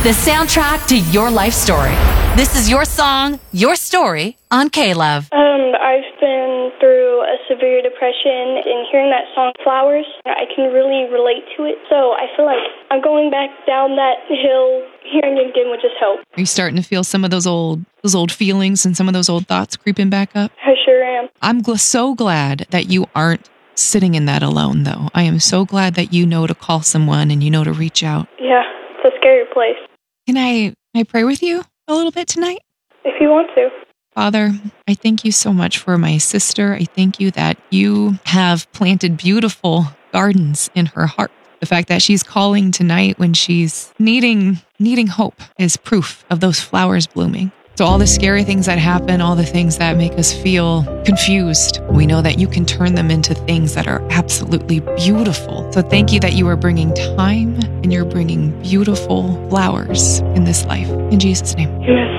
the soundtrack to your life story. This is your song, your story on K-Love. I've been through a severe depression, and hearing that song, Flowers, I can really relate to it. So I feel like I'm going back down that hill. Hearing it again would just help. Are you starting to feel some of those old feelings and some of those old thoughts creeping back up? I sure am. I'm so glad that you aren't sitting in that alone, though. I am so glad that you know to call someone and you know to reach out. Yeah, it's a scary place. Can I pray with you a little bit tonight? If you want to. Father, I thank you so much for my sister. I thank you that you have planted beautiful gardens in her heart. The fact that she's calling tonight when she's needing hope is proof of those flowers blooming. So all the scary things that happen, all the things that make us feel confused, we know that you can turn them into things that are absolutely beautiful. So thank you that you are bringing time and you're bringing beautiful flowers in this life. In Jesus' name. Amen.